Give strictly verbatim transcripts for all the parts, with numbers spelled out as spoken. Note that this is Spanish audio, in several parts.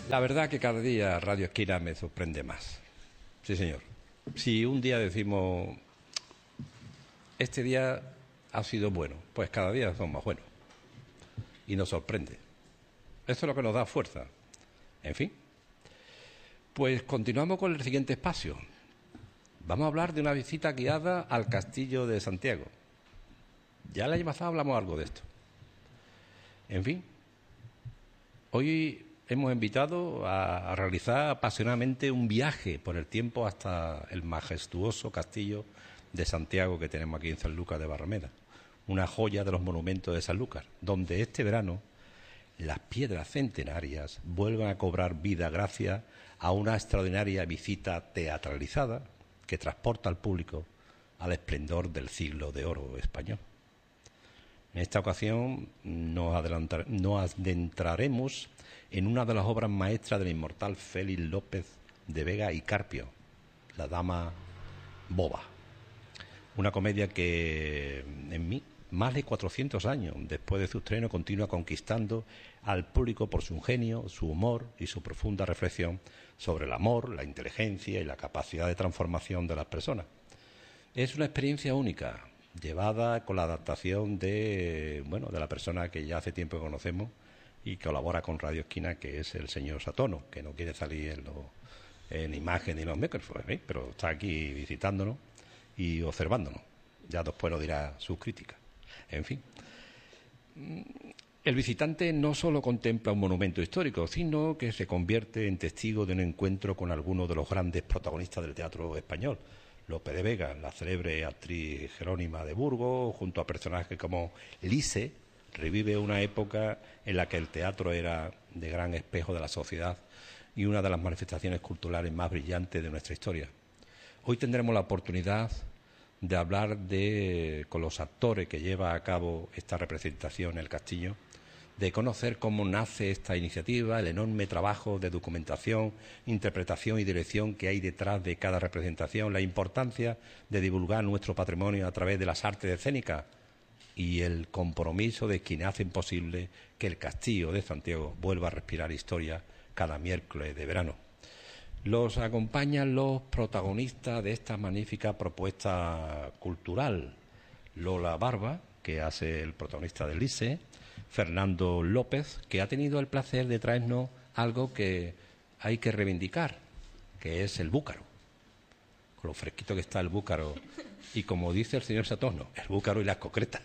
La verdad que cada día Radio Esquina me sorprende más. Sí, señor. Si un día decimos, este día ha sido bueno, pues cada día son más buenos. Y nos sorprende. Eso es lo que nos da fuerza. En fin. Pues continuamos con el siguiente espacio. Vamos a hablar de una visita guiada al Castillo de Santiago. Ya el año pasado hablamos algo de esto. En fin. Hoy hemos invitado a, a realizar apasionadamente un viaje por el tiempo hasta el majestuoso Castillo de Santiago que tenemos aquí en Sanlúcar de Barrameda, una joya de los monumentos de Sanlúcar, donde este verano las piedras centenarias vuelven a cobrar vida gracias a una extraordinaria visita teatralizada que transporta al público al esplendor del siglo de oro español. En esta ocasión nos, adelantar, nos adentraremos en una de las obras maestras del inmortal Félix López de Vega y Carpio, La Dama Boba. Una comedia que en mí, más de cuatrocientos años después de su estreno, continúa conquistando al público por su ingenio, su humor y su profunda reflexión sobre el amor, la inteligencia y la capacidad de transformación de las personas. Es una experiencia única, llevada con la adaptación de, bueno, de la persona que ya hace tiempo que conocemos y que colabora con Radio Esquina, que es el señor Satono, que no quiere salir en, lo, en imagen ni en los micrófonos, ¿eh? Pero está aquí visitándonos y observándonos. Ya después nos dirá sus críticas. En fin. El visitante no solo contempla un monumento histórico, sino que se convierte en testigo de un encuentro con algunos de los grandes protagonistas del teatro español. Lope de Vega, la célebre actriz Jerónima de Burgos, junto a personajes como Lise, revive una época en la que el teatro era de gran espejo de la sociedad y una de las manifestaciones culturales más brillantes de nuestra historia. Hoy tendremos la oportunidad de hablar de, con los actores que lleva a cabo esta representación en el Castillo, de conocer cómo nace esta iniciativa, el enorme trabajo de documentación, interpretación y dirección que hay detrás de cada representación, la importancia de divulgar nuestro patrimonio a través de las artes escénicas y el compromiso de quienes hacen posible que el Castillo de Santiago vuelva a respirar historia cada miércoles de verano. Los acompañan los protagonistas de esta magnífica propuesta cultural. Lola Barba, que hace el protagonista de Lise, Fernando López, que ha tenido el placer de traernos algo que hay que reivindicar, que es el búcaro. Con lo fresquito que está el búcaro. Y como dice el señor Satono, el búcaro y las concretas.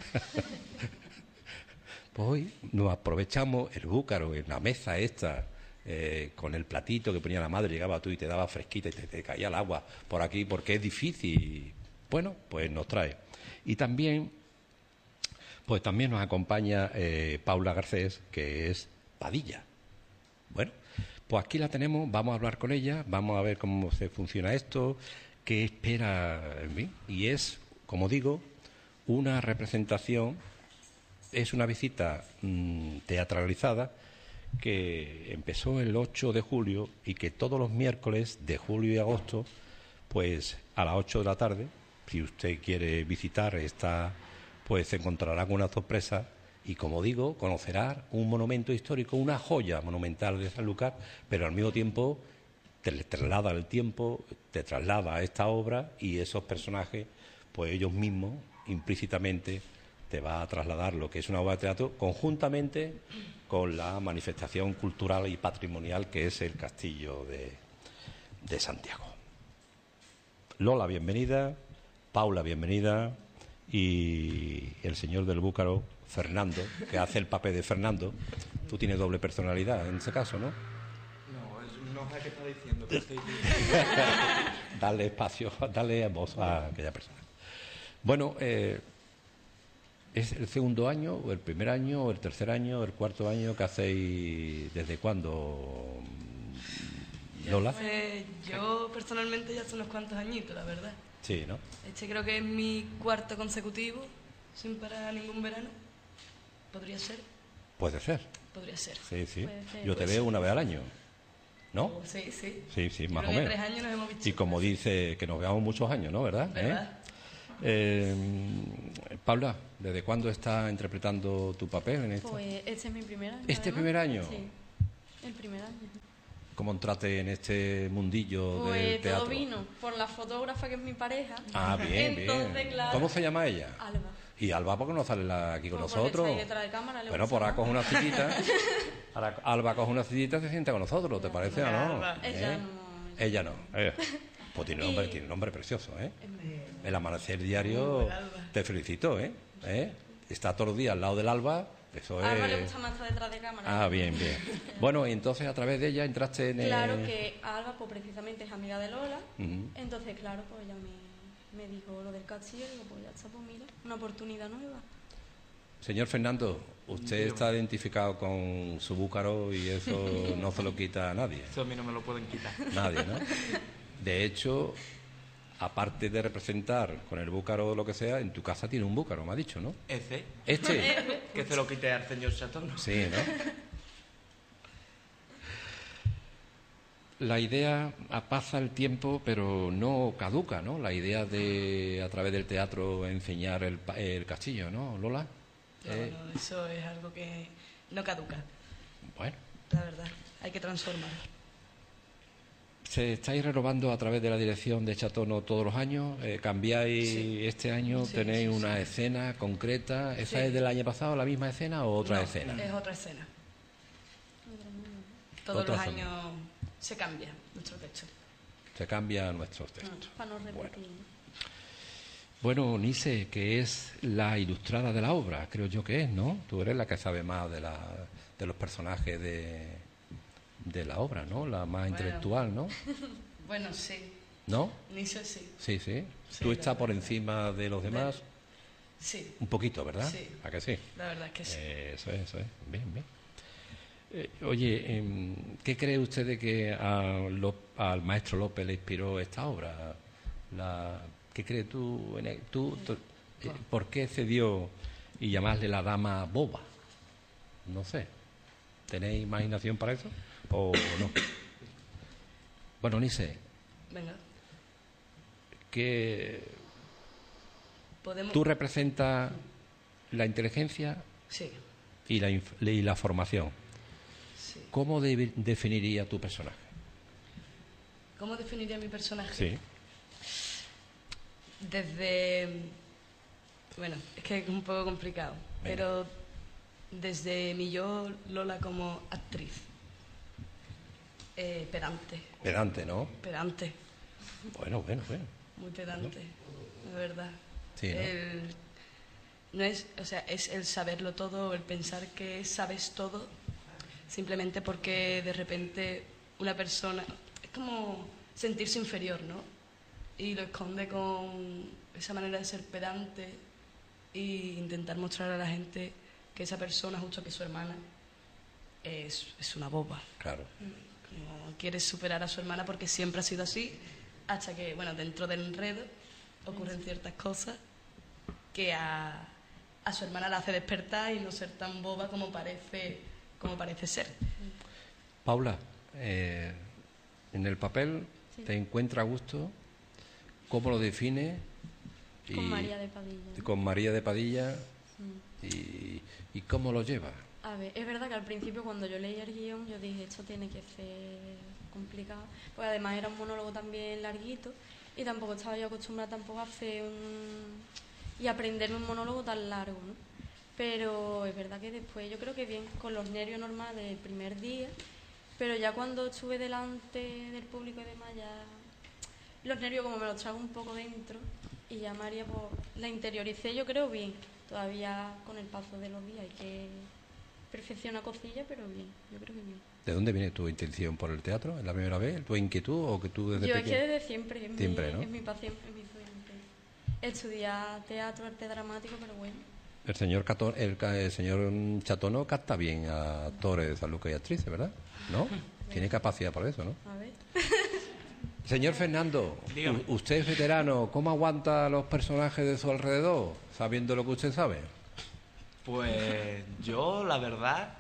Pues hoy nos aprovechamos el búcaro en la mesa esta, eh, con el platito que ponía la madre, llegaba tú y te daba fresquita y te, te caía el agua por aquí porque es difícil. Bueno, pues nos trae. Y también, pues también nos acompaña eh, Paula Garcés, que es Padilla. Bueno, pues aquí la tenemos, vamos a hablar con ella, vamos a ver cómo se funciona esto, qué espera en mí. Y es, como digo, una representación, es una visita mmm, teatralizada que empezó el ocho de julio y que todos los miércoles de julio y agosto, pues a las ocho de la tarde, si usted quiere visitar esta, pues se encontrará con una sorpresa y, como digo, conocerá un monumento histórico, una joya monumental de Sanlúcar, pero al mismo tiempo te traslada el tiempo, te traslada a esta obra y esos personajes, pues ellos mismos, implícitamente, te va a trasladar lo que es una obra de teatro conjuntamente con la manifestación cultural y patrimonial que es el Castillo de, de Santiago. Lola, bienvenida. Paula, bienvenida. Y el señor del búcaro, Fernando, que hace el papel de Fernando. Tú tienes doble personalidad en ese caso, ¿no? No, es, no sé qué está diciendo. Que estoy... Dale espacio, dale voz a aquella persona. Bueno, eh, ¿es el segundo año, o el primer año, o el tercer año, o el cuarto año que hacéis? ¿Desde cuándo, Lola? Pues yo personalmente ya hace unos cuantos añitos, la verdad. Sí, ¿no? Este creo que es mi cuarto consecutivo, sin parar ningún verano. ¿Podría ser? Puede ser. Podría ser. Sí, sí. Ser. Yo te veo una vez al año, ¿no? Oh, sí, sí. Sí, sí, Yo más o creo que menos. tres años nos hemos visto. Y como dice, que nos veamos muchos años, ¿no? ¿Verdad? ¿Verdad? ¿Eh? Eh, Paula, ¿desde cuándo estás interpretando tu papel en esto? Pues este es mi primer año. ¿Este además. primer año? Sí. El primer año. ¿Cómo entraste en este mundillo del Pues teatro? todo vino por la fotógrafa que es mi pareja. Ah, bien, Entonces, bien. claro. ¿Cómo se llama ella? Alba. Y Alba, ¿por qué no sale la- aquí con Pues porque nosotros? está ahí detrás de cámara, le Bueno, gusta por ahora más. coge una sillita. Ahora Alba coge una sillita y se sienta con nosotros, ¿te parece o no? Alba. Ella ¿Eh? no. Ella no. Eh. Pues tiene un nombre, Y- tiene un nombre precioso, ¿eh? Es muy- El amanecer diario, Uh, Alba. te felicito, ¿eh? ¿Eh? Está todos los días al lado del Alba, eso A Alba le es... gusta más estar detrás de cámara. Ah, bien, bien. Bueno, y entonces a través de ella entraste en el... Claro que Alba, pues precisamente es amiga de Lola. Ujú. Entonces, claro, pues ella me, me dijo lo del castillo y digo, pues ya está, pues mira, una oportunidad nueva. Señor Fernando, usted está identificado con su búcaro y eso no se lo quita a nadie. Eso a mí no me lo pueden quitar. Nadie, ¿no? De hecho, aparte de representar con el búcaro o lo que sea, en tu casa tiene un búcaro, me ha dicho, ¿no? Ese, Este. que se lo quite al señor Chatón. Sí, ¿no? La idea pasa el tiempo, pero no caduca, ¿no? La idea de, a través del teatro, enseñar el, pa- el castillo, ¿no, Lola? No, Eh, no, eso es algo que no caduca, Bueno, la verdad. Hay que transformar. ¿se estáis renovando a través de la dirección de Chatono todos los años? Eh, ¿Cambiáis Sí. este año? Sí, ¿Tenéis sí, una sí. escena concreta? ¿Esa Sí. es del año pasado, la misma escena o otra No, escena? Es otra escena. Todos Otra los escena. años se cambia nuestro texto. Se cambia nuestros textos. Para no repetir. Bueno, Nise, que es la ilustrada de la obra, creo yo que es, ¿no? Tú eres la que sabe más de, la, de los personajes de, de la obra, ¿no? La más Bueno. intelectual, ¿no? Bueno, sí. ¿No? Inicio sí. Sí, sí. Sí, Tú la estás por verdad. encima de los demás Sí, un poquito, ¿verdad? Sí. ¿A que sí? la verdad es que sí. Eh, Eso es, eso es. Bien, bien. Eh, oye, em, ¿qué cree usted de que a Lo- al maestro López le inspiró esta obra? La, ¿Qué crees tú, en el- tú, tú, eh, ¿Por qué cedió y llamarle la dama boba? No sé. ¿Tenéis imaginación para eso o no? Bueno, Nise, Venga, que podemos... tú representas la inteligencia Sí, y la, inf- y la formación. sí. ¿Cómo de- definiría tu personaje? ¿Cómo definiría mi personaje? Sí. Desde... Bueno, es que es un poco complicado, Venga. pero desde mi yo, Lola, como actriz. Eh, pedante, Pedante, ¿no? pedante, Bueno, bueno, bueno. muy pedante, la verdad. Sí, ¿no? El- no es, o sea, es el saberlo todo, el pensar que sabes todo, simplemente porque de repente una persona... Es como sentirse inferior, ¿no? Y lo esconde con esa manera de ser pedante e intentar mostrar a la gente que esa persona, justo que es su hermana, es, es una boba. Claro. No quiere superar a su hermana porque siempre ha sido así, hasta que, bueno, dentro del enredo ocurren ciertas cosas que a, a su hermana la hace despertar y no ser tan boba como parece, como parece ser. Paula, eh, en el papel Sí. te encuentra a gusto. ¿Cómo lo define? Con Y- María de Padilla. Con María de Padilla. Mm. Y, y cómo lo lleva? A ver, es verdad que al principio cuando yo leí el guión yo dije esto tiene que ser complicado, porque además era un monólogo también larguito y tampoco estaba yo acostumbrada tampoco a hacer un... y aprenderme un monólogo tan largo, ¿no? Pero es verdad que después yo creo que bien, con los nervios normales del primer día, pero ya cuando estuve delante del público y demás ya los nervios como me los trago un poco dentro y ya María pues la interioricé yo creo bien, todavía con el paso de los días hay que perfecciona cosilla, pero bien, yo creo que bien. ¿De dónde viene tu intención por el teatro? ¿Es la primera vez? ¿Tu inquietud o que tú desde Yo es pequeño? que desde siempre, es Siempre, mi, ¿no? es mi pasión, es mi sueño. Estudiar teatro, arte dramático, pero bueno. El señor, Cato- el, ca- el señor Chatono capta bien a actores, a Lucas y actrices, ¿verdad? ¿No? Tiene capacidad para eso, ¿no? A ver. Señor Fernando, Dígame. u- usted es veterano, ¿cómo aguanta a los personajes de su alrededor, sabiendo lo que usted sabe? Pues yo, la verdad,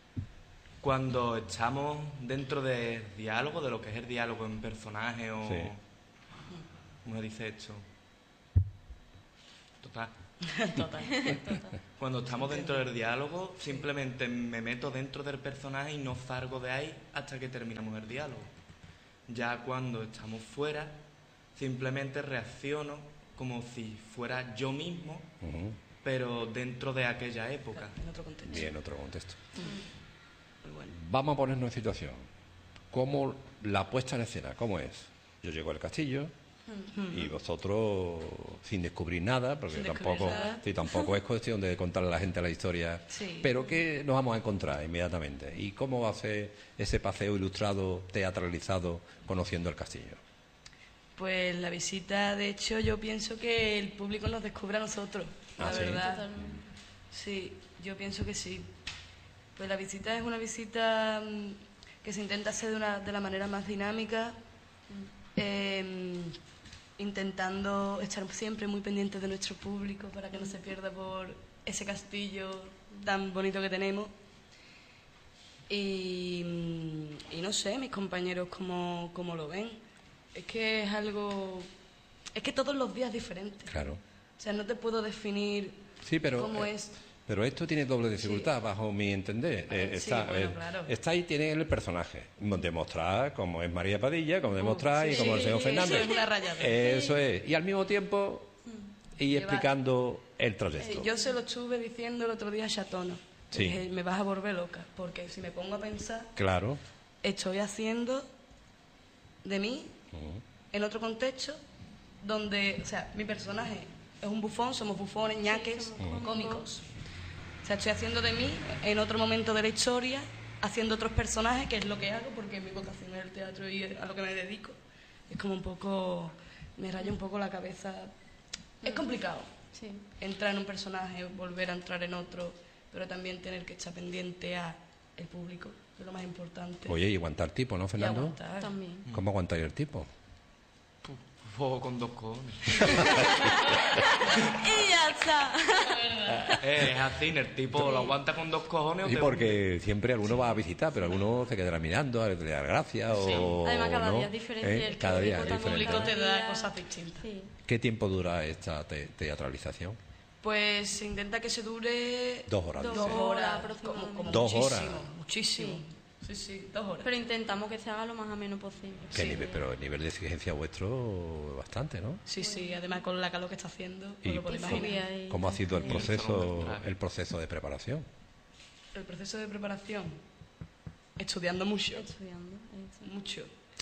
cuando estamos dentro del diálogo, de lo que es el diálogo en personaje o... Sí. ¿Cómo se dice esto? Total, Total. Cuando estamos dentro del diálogo, simplemente me meto dentro del personaje y no salgo de ahí hasta que terminamos el diálogo. Ya cuando estamos fuera, simplemente reacciono como si fuera yo mismo, Ujú. pero dentro de aquella época. En otro contexto. Bien, otro contexto. Muy bueno. Vamos a ponernos en situación. ¿Cómo la puesta en escena? ¿Cómo es? Yo llego al castillo y vosotros sin descubrir nada, porque Sin descubrir tampoco, nada. sí, tampoco es cuestión de contarle a la gente la historia, Sí. pero que nos vamos a encontrar inmediatamente. ¿Y cómo va a ser ese paseo ilustrado, teatralizado, conociendo el castillo? Pues la visita, de hecho, yo pienso que el público nos descubre a nosotros, la Ah, ¿sí? verdad. Totalmente. Sí, yo pienso que sí. Pues la visita es una visita mm, que se intenta hacer de, una, de la manera más dinámica, eh, intentando estar siempre muy pendientes de nuestro público para que no se pierda por ese castillo tan bonito que tenemos. Y, mm, y no sé, mis compañeros cómo, cómo lo ven. Es que es algo... Es que todos los días es diferente. Claro. O sea, no te puedo definir Sí, pero, cómo eh, es... pero esto tiene doble dificultad, bajo mi entender. Eh, Sí, está, bueno, eh, claro. está ahí, tiene el personaje. Demostrar cómo es María Padilla, cómo demostrar y sí, cómo el señor sí, Fernández. eso es una rayada. Eso es. Y al mismo tiempo, y Lleva- explicando el Eh, trayecto. yo se lo estuve diciendo el otro día a Chatono. Sí. Dije, me vas a volver loca, porque si me pongo a pensar, Claro. estoy haciendo de mí Ujú. en otro contexto donde, o sea, mi personaje es un bufón, somos bufones, ñaques, somos cómicos. O sea, estoy haciendo de mí en otro momento de la historia, haciendo otros personajes, que es lo que hago, porque mi vocación es el teatro y a lo que me dedico. Es como un poco, me raya un poco la cabeza. Es complicado Sí. entrar en un personaje, volver a entrar en otro, pero también tener que estar pendiente a el público, que es lo más importante. Oye, y aguantar tipo, ¿no, Y Fernando? aguantar. También. ¿Cómo aguantáis el tipo? Fuego con dos cojones. Y ya está. Eh, es así, el tipo lo aguanta con dos cojones o Sí, te porque siempre alguno va a visitar, pero alguno se quedará mirando, a le da gracia o... Además, cada ¿no? día es diferente. ¿Eh? El Cada día es público El también, diferente. público cada te da día- cosas distintas. Sí. ¿Qué tiempo dura esta te- teatralización? Pues se intenta que se dure Dos horas. Dos dice. dos horas, horas como, aproximadamente. como Dos muchísimo, horas. muchísimo. Sí, sí, dos horas. Pero intentamos que se haga lo más ameno posible. ¿Qué Sí. nivel? Pero el nivel de exigencia vuestro bastante, ¿no? Sí, sí, además con la calor que está haciendo, Y- os lo podéis Y imaginar. fobia y- ¿Cómo ha sido el Sí, proceso, son- el proceso de preparación? El proceso de preparación, estudiando mucho, Estudiando. eso. mucho.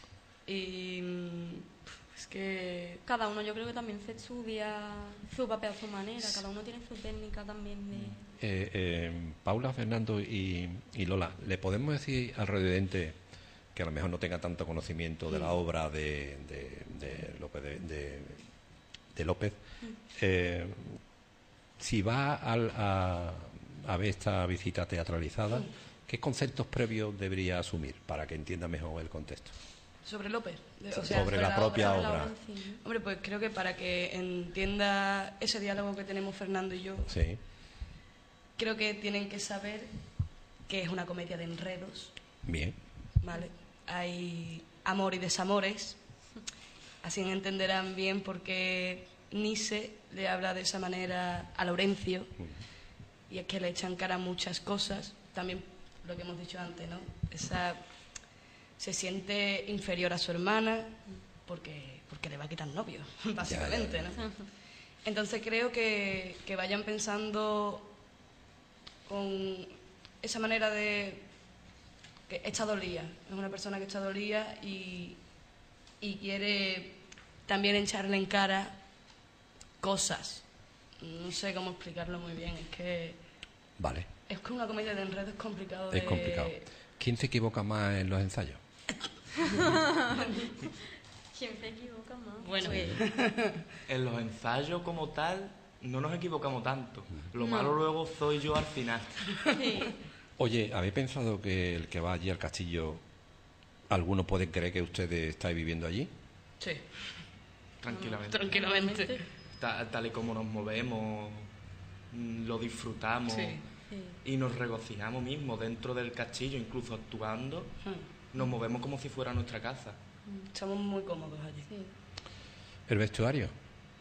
Y mm, es que Cada uno yo creo que también se estudia su papel a su manera, cada uno tiene su técnica también de... Eh, eh, Paula, Fernando y, y Lola, ¿le podemos decir al revidente que a lo mejor no tenga tanto conocimiento de la obra de, de, de López, de, de- de López, eh, si va al- a, a ver esta visita teatralizada, qué conceptos previos debería asumir para que entienda mejor el contexto? sobre López, de- o Sobre sea, la propia la obra. en sí, ¿no? Hombre, pues creo que para que entienda ese diálogo que tenemos Fernando y yo, Sí, creo que tienen que saber que es una comedia de enredos, bien. ¿vale? Hay amor y desamores, así entenderán bien por qué Nice le habla de esa manera a Laurencio, y es que le echan cara muchas cosas, también lo que hemos dicho antes, ¿no? Esa, se siente inferior a su hermana porque, porque le va a quitar novio, básicamente, ¿no? Entonces creo que, que vayan pensando con esa manera de que está dolida, es una persona que está dolida y, y quiere también echarle en cara cosas. No sé cómo explicarlo muy bien, es que Vale, es que una comedia de enredo es complicado de... es complicado. ¿Quién se equivoca más en los ensayos? ¿Quién se equivoca más? Bueno, En los ensayos como tal no nos equivocamos tanto. Lo No. malo luego soy yo al final. Sí. Oye, ¿habéis pensado que el que va allí al castillo, alguno puede creer que ustedes estáis viviendo allí? sí, Tranquilamente. tranquilamente. Ta- tal y como nos movemos, mm, lo disfrutamos Sí. Sí. y nos regocijamos mismo dentro del castillo, incluso actuando, Hmm. nos movemos como si fuera nuestra casa. Estamos muy cómodos allí. Sí. ¿El vestuario?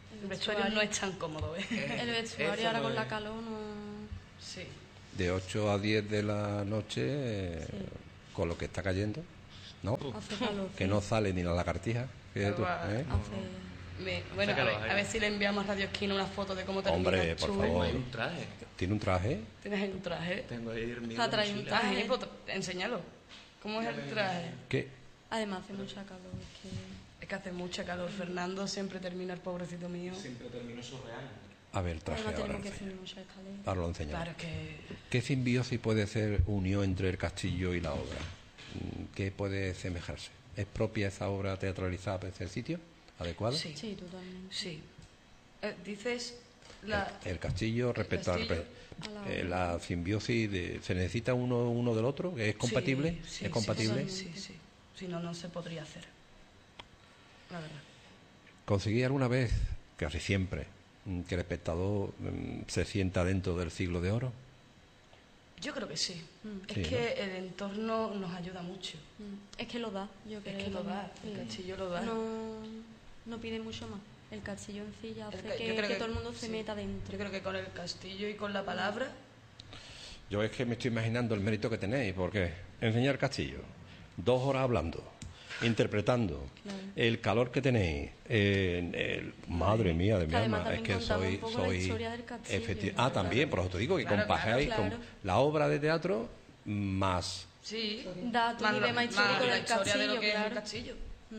El vestuario no es tan cómodo, ¿eh? El vestuario Eso ahora no con la es. calor no... Sí. De ocho a diez de la noche, eh, Sí. con lo que está cayendo, ¿no? Hace calor. Que sí. no sale ni la lagartija. fíjate tú, Claro, ¿eh? Hace... Me- bueno, a Sácalo, ver, ahí. a ver si le enviamos a Radio Esquina una foto de cómo termina. Hombre, por Chu. favor. Hay un traje. Tiene un traje. Tienes ahí un traje. Tengo ahí el mío. Ah, de trae un mochila. traje. Ah, pues, enséñalo. ¿Cómo es el traje? ¿Qué? Además hace mucha calor, es que... Es que hace mucha calor. Fernando siempre termina, el pobrecito mío. Siempre termino surreal. A ver, el traje Además ahora lo tenemos que enseña. subir muchas escaleras. Ahora lo enseñamos. Claro que... ¿Qué simbiosis puede ser unión entre el castillo y la obra? Mm, ¿Qué puede semejarse? ¿Es propia esa obra teatralizada para ese sitio? ¿Adecuada? Sí. Sí, totalmente. Sí. Eh, dices... La... El, el castillo respecto a castillo a la eh, obra. la simbiosis de, ¿se necesita uno, uno del otro? ¿Es compatible? Sí, sí, ¿Es compatible? Sí, sí, sí. Si no, no se podría hacer. La verdad. ¿Conseguí alguna vez, casi siempre, mm, que el espectador mm, se sienta dentro del siglo de oro? Yo creo que sí. Mm. Es Sí, que el entorno nos ayuda mucho. Mm. Es que lo da, yo creo. Es que lo da, el también. castillo lo da. No, no pide mucho más. El castillo en sí ya hace El ca- que, yo creo que todo el mundo se sí. meta dentro. Yo creo que con el castillo y con la palabra... Yo es que me estoy imaginando el mérito que tenéis, porque enseñar castillo, dos horas hablando, interpretando, Claro. el calor que tenéis, eh, el- madre mía de mi Que además alma, es también que contamos soy... un poco la soy historia del castillo, efecti- ¿no? Ah, también, por eso te digo que Claro, compagáis claro, con claro. la obra de teatro más... Sí. Da tu Más nivel lo- más histórico la del historia de lo castillo, que es el claro. castillo.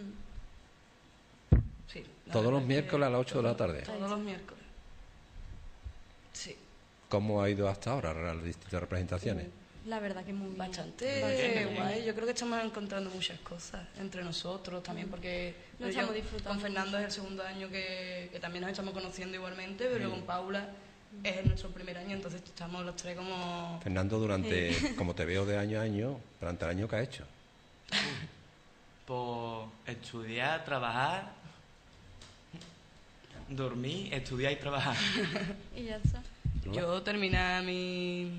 Mm. Sí. la Todos verdad los es miércoles que a las ocho de la todo- tarde. Todos los miércoles. Sí. ¿Cómo ha ido hasta ahora las distintas representaciones? La verdad que muy bien. Bastante Bastante guay. bien. Yo creo que estamos encontrando muchas cosas entre nosotros también, porque Lo yo estamos disfrutando con Fernando es el segundo año que, que también nos estamos conociendo igualmente, pero con Paula es nuestro primer año, entonces estamos los tres como... Fernando, durante, como te veo de año a año, durante el año que ha hecho. Por estudiar, trabajar, dormir, estudiar y trabajar. Y ya está. Yo terminé mi,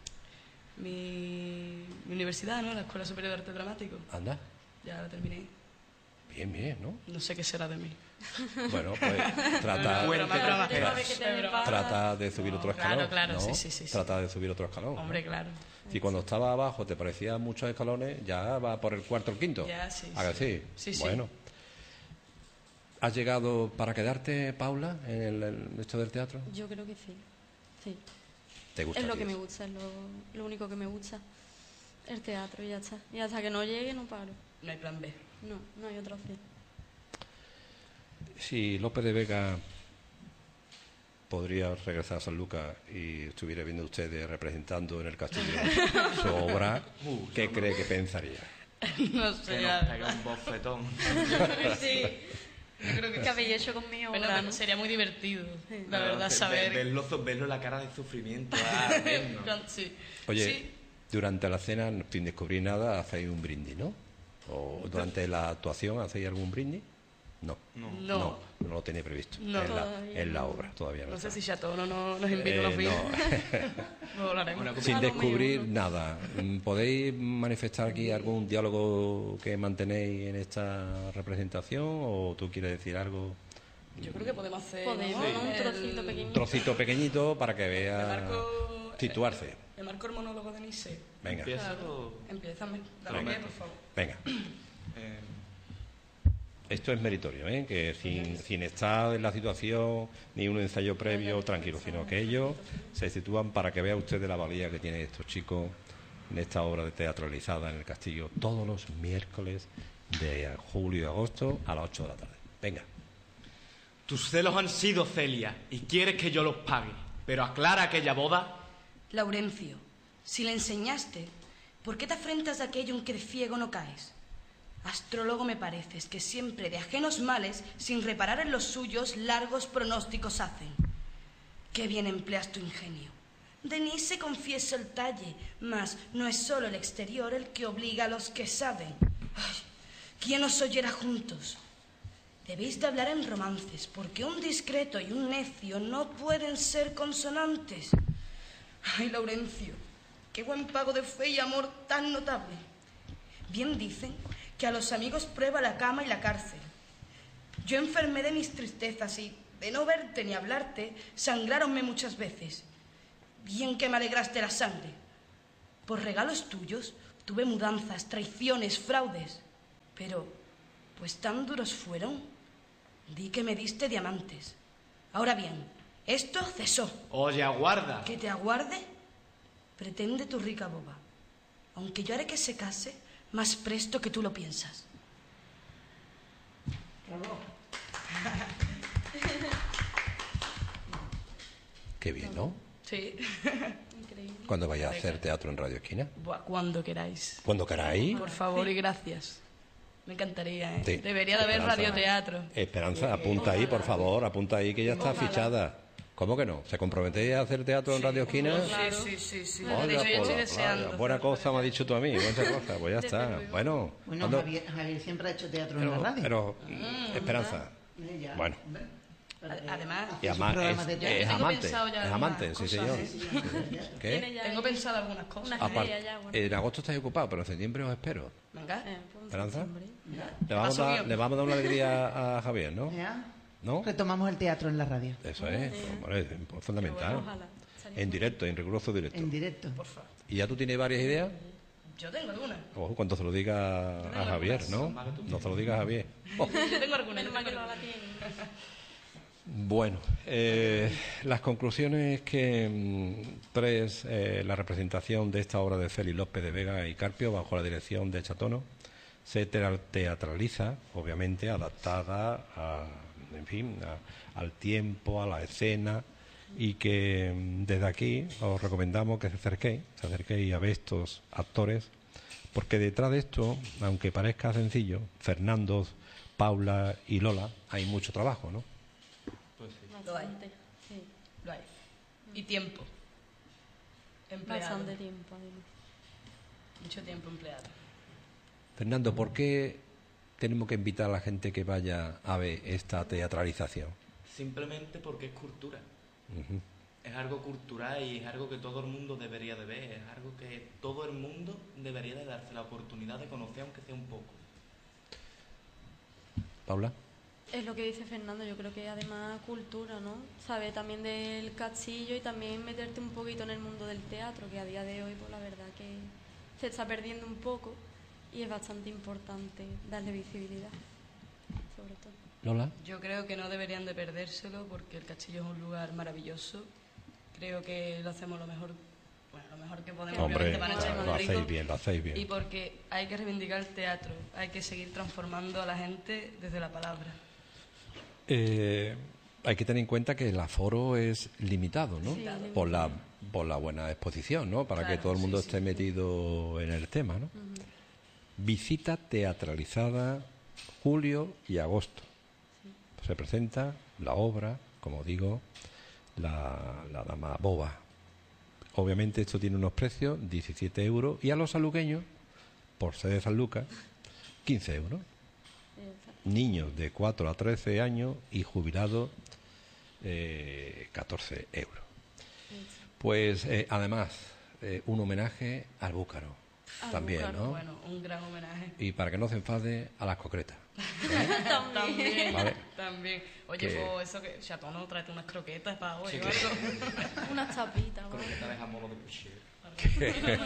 mi, mi universidad, ¿no? La Escuela Superior de Arte Dramático. Anda, Ya la terminé. bien, bien, ¿no? No sé qué será de mí. Bueno, pues trata, Bueno, Broma, broma. Cada vez que te Broma. pasa- trata de subir otro Claro, escalón. claro, ¿no? sí, sí, sí, sí. Trata de subir otro escalón. ¿no? Hombre, claro. Si cuando estaba abajo te parecían muchos escalones, ya va por el cuarto o el quinto. Ya, sí, ¿A que sí. sí? Sí, sí. Bueno. ¿Has llegado para quedarte, Paula, en el, el- esto del teatro? Yo creo que sí. Sí. ¿Te gusta? Es lo a ti que me eso? gusta, es lo, lo único que me gusta. El teatro y ya está. Y hasta que no llegue no paro. No hay plan B. No, no hay otra opción. Si López de Vega podría regresar a San Lucas y estuviera viendo ustedes representando en el castillo su obra, Uh, ¿qué no, cree que pensaría? No Que sé, nos ya. pega un bofetón. Sí. Yo creo que ¿Qué habéis hecho con mi Bueno, obra, pero no? sería muy divertido, Sí. la verdad, Ver- saber... Verlo, verlo la cara de sufrimiento. Ah, vernos. Sí. Oye, Sí. durante la cena, sin descubrir nada, hacéis un brindis, ¿no? ¿O durante la actuación hacéis algún brindis? No. No. No. No, no lo tenía previsto. No. en, la, Todavía en la no. obra, todavía no. No sé está. si Chateau no, no nos invita Eh, a los vídeos. no. Lo hablaremos. Una Sin A lo descubrir mejor. nada, mm, ¿podéis manifestar aquí algún diálogo que mantenéis en esta representación o tú quieres decir algo? Yo creo que podemos hacer... Podemos, ¿no? ¿no? Un El- trocito Un pequeñito. trocito pequeñito para que Me vea marco... situarse. Me marco el monólogo de Nice. Venga, Empieza o- Empieza, dale Venga. pie, por favor. venga. eh, Esto es meritorio, ¿eh? Que sin, sin estar en la situación ni un ensayo previo tranquilo, sino que ellos se sitúan para que vea usted de la valía que tienen estos chicos en esta obra de teatralizada en el castillo todos los miércoles de julio y agosto a las ocho de la tarde. Venga. Tus celos han sido, Celia, y quieres que yo los pague. Pero aclara aquella boda. Laurencio, si le enseñaste, ¿por qué te afrentas a aquello en que de ciego no caes? Astrólogo me pareces, que siempre de ajenos males, sin reparar en los suyos, largos pronósticos hacen. Qué bien empleas tu ingenio. Denis se confiesa el talle, mas no es solo el exterior el que obliga a los que saben. Ay, ¿quién os oyera juntos? Debéis de hablar en romances, porque un discreto y un necio no pueden ser consonantes. Ay, Laurencio, qué buen pago de fe y amor tan notable. Bien dicen que a los amigos prueba la cama y la cárcel. Yo enfermé de mis tristezas y de no verte ni hablarte, sangráronme muchas veces. Bien que me alegraste la sangre. Por regalos tuyos tuve mudanzas, traiciones, fraudes. Pero, pues tan duros fueron, di que me diste diamantes. Ahora bien, esto cesó. Oye, aguarda. ¿Que te aguarde? Pretende tu rica boba. Aunque yo haré que se case más presto que tú lo piensas. Qué bien, ¿no? Sí. Increíble. ¿Cuándo vaya a hacer teatro en Radio Esquina? Buah, cuando queráis. ¿Cuándo queráis? Por favor y gracias. Me encantaría, ¿eh? Sí. Debería de haber Esperanza. radioteatro. Esperanza, apunta ahí, por favor, apunta ahí que ya está Ojalá. fichada. ¿Cómo que no? ¿Se comprometéis a hacer teatro en Radio Esquina? Sí, sí, sí, sí. Hola, De hecho, yo estoy hola, deseando. vaya, buena cosa me has dicho tú a mí, buena cosa, pues ya está. Bueno, Bueno, ¿cuándo? Javier, Javier siempre ha hecho teatro en pero, la radio. pero, Esperanza, Eh, ya. bueno, Además, y sus ama- programas es, de es teatro. Tengo amante, pensado ya es algunas amante, sí cosas, señor. ¿eh? ¿Qué? Tiene ya tengo ahí pensado algunas cosas. unas Aparte, ideas ya, bueno. en agosto estáis ocupado, pero en septiembre os espero. Venga. Eh, pues, en ¿Esperanza? septiembre. Le vamos, a, paso dar- bien. le vamos a dar una alegría a Javier, ¿no? ¿Ya? ¿No? Retomamos el teatro en la radio. Eso es, hombre, es fundamental. Ojalá. Estaría En directo, en riguroso directo. En directo. Por favor. ¿Y ya tú tienes varias ideas? Yo tengo algunas. Ojo, cuando se lo diga a Javier, ¿no? No se lo diga a Javier. Oh. Yo tengo algunas. Menos yo mal que tengo no la algunas. tiene. Bueno, eh, las conclusiones que mm, tres, eh, la representación de esta obra de Félix López de Vega y Carpio, bajo la dirección de Chatono, se te- teatraliza, obviamente, adaptada a, en fin, a- al tiempo, a la escena, y que mm, desde aquí os recomendamos que se acerquéis, se acerquéis a ver estos actores, porque detrás de esto, aunque parezca sencillo, Fernando, Paula y Lola, hay mucho trabajo, ¿no? Pues sí. Lo hay. Bastante, sí. Lo hay. Y tiempo. Empleado. Bastante tiempo, además. Mucho tiempo empleado. Fernando, ¿por qué tenemos que invitar a la gente que vaya a ver esta teatralización? Simplemente porque es cultura. Ujú. Es algo cultural y es algo que todo el mundo debería de ver. Es algo que todo el mundo debería de darse la oportunidad de conocer, aunque sea un poco. Paula. Es lo que dice Fernando, yo creo que además cultura, ¿no? Saber también del castillo y también meterte un poquito en el mundo del teatro, que a día de hoy, pues la verdad que se está perdiendo un poco y es bastante importante darle visibilidad, sobre todo. Lola. Yo creo que no deberían de perdérselo porque el castillo es un lugar maravilloso. Creo que lo hacemos lo mejor, bueno, lo mejor que podemos. Hombre, obviamente, para echar lo un hacéis grito. bien, lo hacéis Y bien. porque hay que reivindicar el teatro, hay que seguir transformando a la gente desde la palabra. Eh, hay que tener en cuenta que el aforo es limitado, ¿no? Sí, por la por la buena exposición, ¿no? Para Claro, que todo el mundo sí, sí. esté metido en el tema, ¿no? Visita teatralizada julio y agosto. Se presenta la obra, como digo, la, la dama boba. Obviamente esto tiene unos precios, diecisiete euros, y a los saluqueños, por ser de San Lucas, quince euros. Niños de cuatro a trece años y jubilados, eh, catorce euros. Pues eh, además, eh, un homenaje al búcaro, Al también, búcaro, ¿no? Bueno, un gran homenaje. Y para que no se enfade, a las concretas. También, Vale. también. Oye, Que- pues eso que Chatono, tráete unas croquetas para hoy Sí, o que- algo. Unas tapitas, ¿no? Croqueta de jamón o de cuchillo.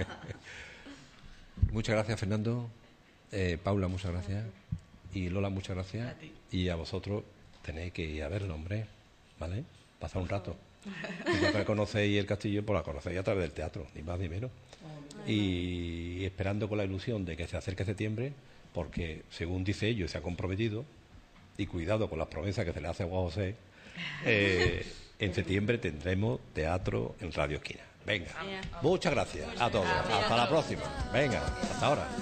Muchas gracias, Fernando. Eh, Paula, muchas gracias. Y Lola, muchas gracias. A ti. Y a vosotros tenéis que ir a verlo, hombre. ¿Vale? Pasar un rato. Y ya que conocéis el castillo, pues la conocéis a través del teatro, ni más ni menos. Y esperando con la ilusión de que se acerque septiembre, porque según dice ellos, se ha comprometido, y cuidado con las promesas que se le hace a Juan José, eh, en septiembre tendremos teatro en Radio Esquina. Venga, Bien. muchas gracias a todos. Hasta la próxima. Venga, hasta ahora.